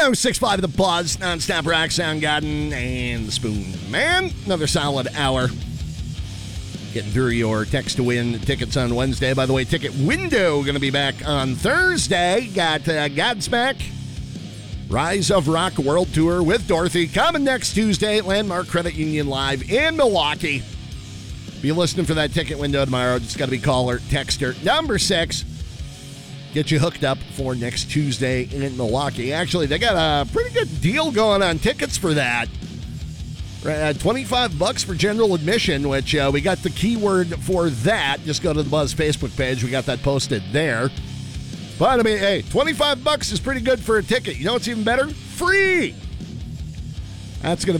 106.5 The Buzz, nonstop rock, Soundgarden, and the Spoon Man. Another solid hour. Getting through your text to win tickets on Wednesday. By the way, ticket window going to be back on Thursday. Got Godsmack, Rise of Rock World Tour with Dorothy coming next Tuesday at Landmark Credit Union Live in Milwaukee. Be listening for that ticket window tomorrow. Just got to be caller, texter. Number 6. Get you hooked up for next Tuesday in Milwaukee. Actually, they got a pretty good deal going on tickets for that. $25 for general admission, which we got the keyword for that. Just go to the Buzz Facebook page. We got that posted there. But, I mean, hey, $25 is pretty good for a ticket. You know what's even better? Free! That's going to